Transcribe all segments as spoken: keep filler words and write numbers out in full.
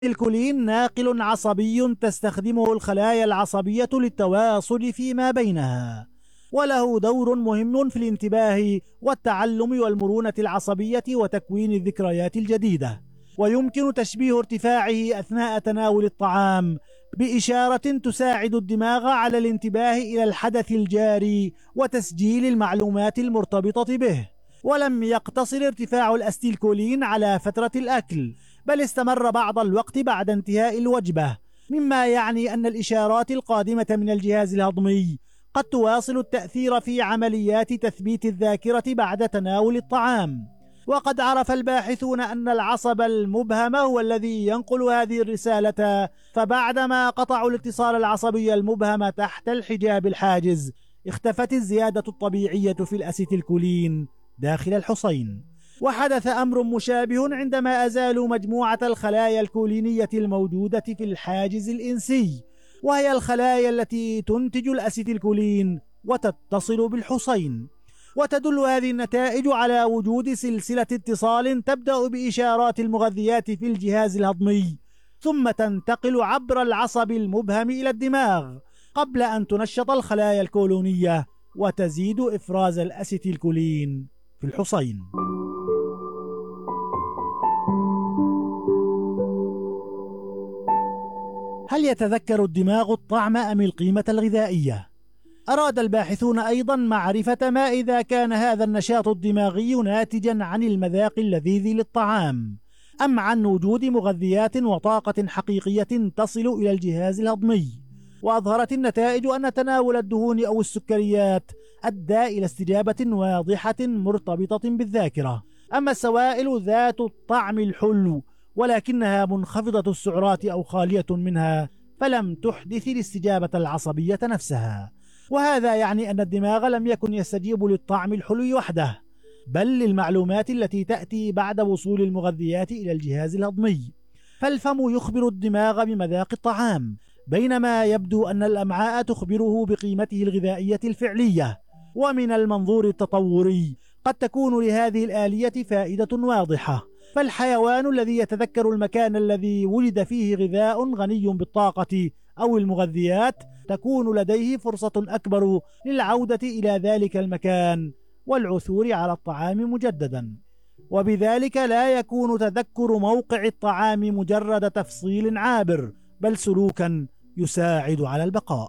الكولين ناقل عصبي تستخدمه الخلايا العصبية للتواصل فيما بينها، وله دور مهم في الانتباه والتعلم والمرونة العصبية وتكوين الذكريات الجديدة. ويمكن تشبيه ارتفاعه أثناء تناول الطعام بإشارة تساعد الدماغ على الانتباه إلى الحدث الجاري وتسجيل المعلومات المرتبطة به. ولم يقتصر ارتفاع الأستيلكولين على فترة الأكل، بل استمر بعض الوقت بعد انتهاء الوجبة، مما يعني أن الإشارات القادمة من الجهاز الهضمي قد تواصل التأثير في عمليات تثبيت الذاكرة بعد تناول الطعام. وقد عرف الباحثون أن العصب المبهم هو الذي ينقل هذه الرسالة، فبعدما قطعوا الاتصال العصبي المبهم تحت الحجاب الحاجز، اختفت الزيادة الطبيعية في الأسيتيلكولين داخل الحصين. وحدث أمر مشابه عندما أزالوا مجموعة الخلايا الكولينية الموجودة في الحاجز الإنسي، وهي الخلايا التي تنتج الأسيتيلكولين وتتصل بالحصين. وتدل هذه النتائج على وجود سلسلة اتصال تبدأ بإشارات المغذيات في الجهاز الهضمي، ثم تنتقل عبر العصب المبهم إلى الدماغ قبل أن تنشط الخلايا الكولونية وتزيد إفراز الأسيتيلكولين في الحصين. هل يتذكر الدماغ الطعم أم القيمة الغذائية؟ أراد الباحثون أيضا معرفة ما إذا كان هذا النشاط الدماغي ناتجا عن المذاق اللذيذ للطعام، أم عن وجود مغذيات وطاقة حقيقية تصل إلى الجهاز الهضمي. وأظهرت النتائج أن تناول الدهون أو السكريات أدى إلى استجابة واضحة مرتبطة بالذاكرة. أما السوائل ذات الطعم الحلو ولكنها منخفضة السعرات أو خالية منها فلم تحدث الاستجابة العصبية نفسها. وهذا يعني أن الدماغ لم يكن يستجيب للطعم الحلو وحده، بل للمعلومات التي تأتي بعد وصول المغذيات إلى الجهاز الهضمي. فالفم يخبر الدماغ بمذاق الطعام، بينما يبدو أن الأمعاء تخبره بقيمته الغذائية الفعلية. ومن المنظور التطوري قد تكون لهذه الآلية فائدة واضحة، فالحيوان الذي يتذكر المكان الذي وجد فيه غذاء غني بالطاقة أو المغذيات تكون لديه فرصة أكبر للعودة إلى ذلك المكان والعثور على الطعام مجددا، وبذلك لا يكون تذكر موقع الطعام مجرد تفصيل عابر، بل سلوكا يساعد على البقاء.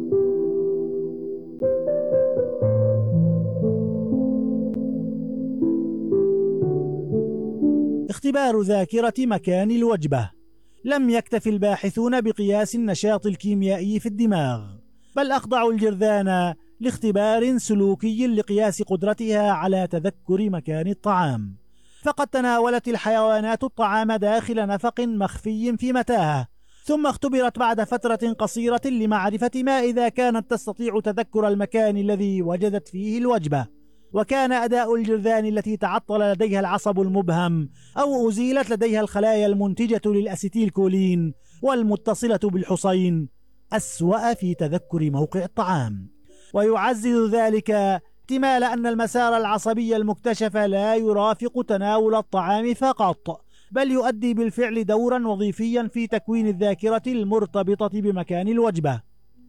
اختبار ذاكرة مكان الوجبة. لم يكتف الباحثون بقياس النشاط الكيميائي في الدماغ، بل أخضعوا الجرذان لاختبار سلوكي لقياس قدرتها على تذكر مكان الطعام. فقد تناولت الحيوانات الطعام داخل نفق مخفي في متاهة، ثم اختبرت بعد فترة قصيرة لمعرفة ما إذا كانت تستطيع تذكر المكان الذي وجدت فيه الوجبة. وكان أداء الجرذان التي تعطل لديها العصب المبهم أو أزيلت لديها الخلايا المنتجة للأسيتيلكولين والمتصلة بالحصين أسوأ في تذكر موقع الطعام. ويعزز ذلك احتمال أن المسار العصبي المكتشف لا يرافق تناول الطعام فقط، بل يؤدي بالفعل دورا وظيفيا في تكوين الذاكرة المرتبطة بمكان الوجبة.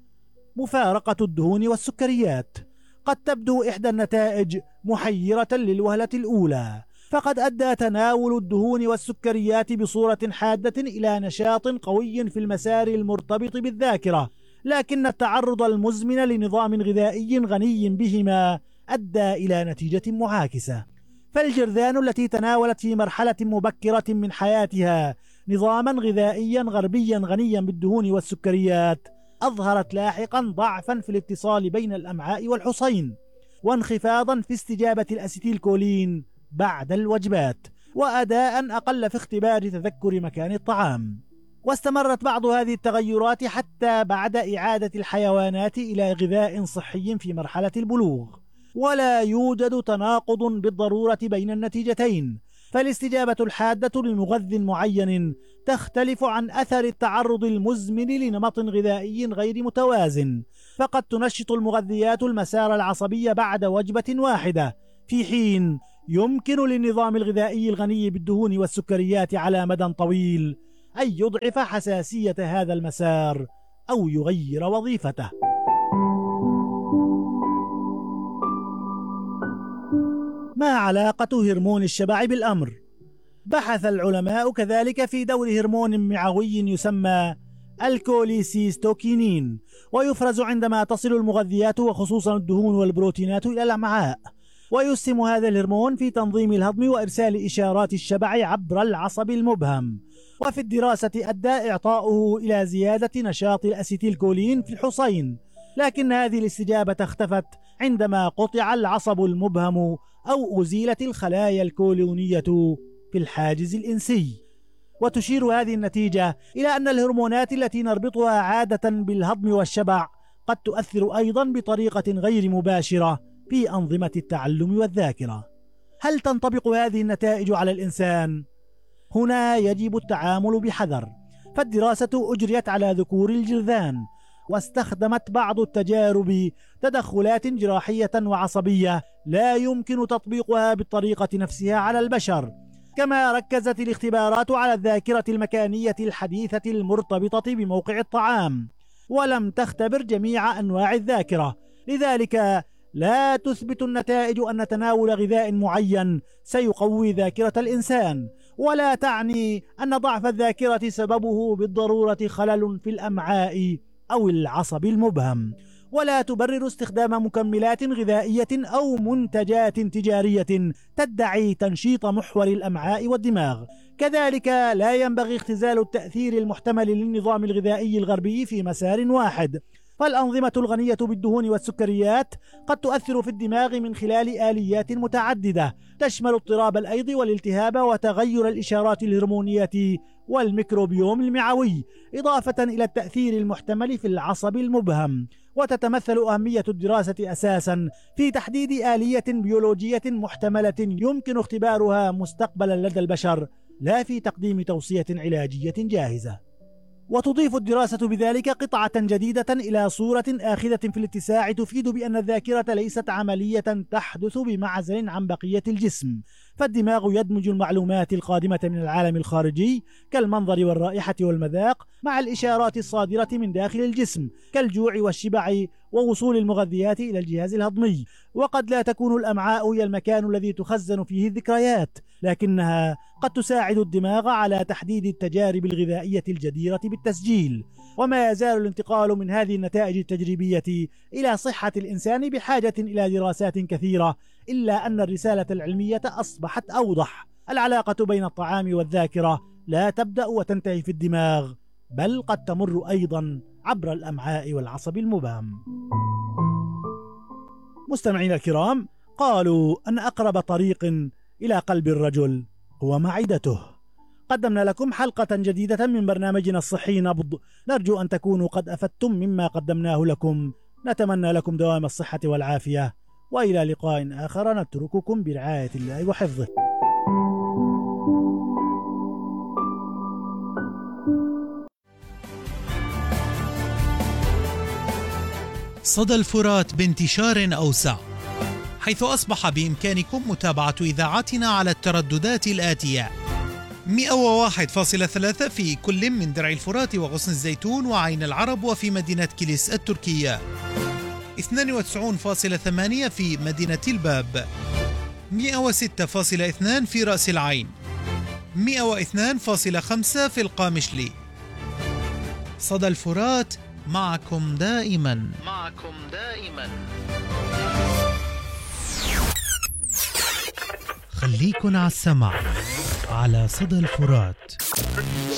مفارقة الدهون والسكريات. قد تبدو إحدى النتائج محيرة للوهلة الأولى، فقد أدى تناول الدهون والسكريات بصورة حادة إلى نشاط قوي في المسار المرتبط بالذاكرة، لكن التعرض المزمن لنظام غذائي غني بهما أدى إلى نتيجة معاكسة. فالجرذان التي تناولت في مرحلة مبكرة من حياتها نظاما غذائيا غربيا غنيا بالدهون والسكريات أظهرت لاحقا ضعفا في الاتصال بين الأمعاء والحصين، وانخفاضا في استجابة الأسيتيلكولين بعد الوجبات، وأداء أقل في اختبار تذكر مكان الطعام. واستمرت بعض هذه التغيرات حتى بعد إعادة الحيوانات إلى غذاء صحي في مرحلة البلوغ. ولا يوجد تناقض بالضرورة بين النتيجتين، فالاستجابة الحادة لمغذ معين تختلف عن أثر التعرض المزمن لنمط غذائي غير متوازن. فقد تنشط المغذيات المسار العصبي بعد وجبة واحدة، في حين يمكن للنظام الغذائي الغني بالدهون والسكريات على مدى طويل أن يضعف حساسية هذا المسار أو يغير وظيفته. ما علاقة هرمون الشبع بالأمر؟ بحث العلماء كذلك في دور هرمون معوي يسمى الكوليسيستوكينين، ويفرز عندما تصل المغذيات وخصوصا الدهون والبروتينات إلى الأمعاء، ويسهم هذا الهرمون في تنظيم الهضم وإرسال إشارات الشبع عبر العصب المبهم. وفي الدراسة أدى إعطاؤه إلى زيادة نشاط الأسيتيلكولين في الحصين، لكن هذه الاستجابة اختفت عندما قطع العصب المبهم أو أزيلت الخلايا الكولونية في الحاجز الإنسي. وتشير هذه النتيجة إلى أن الهرمونات التي نربطها عادة بالهضم والشبع قد تؤثر أيضا بطريقة غير مباشرة في أنظمة التعلم والذاكرة. هل تنطبق هذه النتائج على الإنسان؟ هنا يجب التعامل بحذر، فالدراسة أجريت على ذكور الجرذان، واستخدمت بعض التجارب تدخلات جراحية وعصبية لا يمكن تطبيقها بالطريقة نفسها على البشر. كما ركزت الاختبارات على الذاكرة المكانية الحديثة المرتبطة بموقع الطعام، ولم تختبر جميع أنواع الذاكرة. لذلك لا تثبت النتائج أن تناول غذاء معين سيقوي ذاكرة الإنسان، ولا تعني أن ضعف الذاكرة سببه بالضرورة خلل في الأمعاء أو العصب المبهم، ولا تبرر استخدام مكملات غذائية أو منتجات تجارية تدعي تنشيط محور الأمعاء والدماغ. كذلك لا ينبغي اختزال التأثير المحتمل للنظام الغذائي الغربي في مسار واحد، فالأنظمة الغنية بالدهون والسكريات قد تؤثر في الدماغ من خلال آليات متعددة تشمل اضطراب الأيض والالتهاب وتغير الإشارات الهرمونية والميكروبيوم المعوي، إضافة إلى التأثير المحتمل في العصب المبهم. وتتمثل أهمية الدراسة أساسا في تحديد آلية بيولوجية محتملة يمكن اختبارها مستقبلا لدى البشر، لا في تقديم توصية علاجية جاهزة. وتضيف الدراسة بذلك قطعة جديدة إلى صورة آخذة في الاتساع تفيد بأن الذاكرة ليست عملية تحدث بمعزل عن بقية الجسم، فالدماغ يدمج المعلومات القادمة من العالم الخارجي كالمنظر والرائحة والمذاق مع الإشارات الصادرة من داخل الجسم كالجوع والشبع ووصول المغذيات إلى الجهاز الهضمي. وقد لا تكون الأمعاء هي المكان الذي تخزن فيه الذكريات، لكنها قد تساعد الدماغ على تحديد التجارب الغذائية الجديرة بالتسجيل. وما يزال الانتقال من هذه النتائج التجريبية إلى صحة الإنسان بحاجة إلى دراسات كثيرة، إلا أن الرسالة العلمية أصبحت أوضح: العلاقة بين الطعام والذاكرة لا تبدأ وتنتهي في الدماغ، بل قد تمر أيضا عبر الأمعاء والعصب المبهم. مستمعين الكرام، قالوا أن أقرب طريق إلى قلب الرجل هو معدته. قدمنا لكم حلقة جديدة من برنامجنا الصحي نبض، نرجو أن تكونوا قد أفدتم مما قدمناه لكم. نتمنى لكم دوام الصحة والعافية، وإلى لقاء آخر نترككم برعاية الله وحفظه. صدى الفرات بانتشار أوسع، حيث أصبح بإمكانكم متابعة إذاعتنا على الترددات الآتية: مئة وواحد فاصلة ثلاثة في كل من درع الفرات وغصن الزيتون وعين العرب وفي مدينة كيليس التركية، اثنين وتسعين فاصلة ثمانية في مدينة الباب، مئة وستة فاصلة اثنين في رأس العين، مئة واثنين فاصلة خمسة في القامشلي. صدى الفرات، معكم دائما معكم دائما خليكن على السمع على صدى الفرات.